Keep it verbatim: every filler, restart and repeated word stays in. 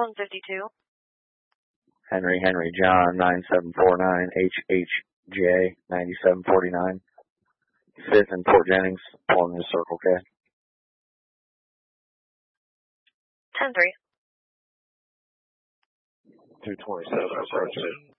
one fifty-two. Henry, Henry, John, nine seven four nine, H H J, ninety-seven forty-nine. fifth and Port Jennings, pulling the Circle K. ten three. two twenty-seven approaching.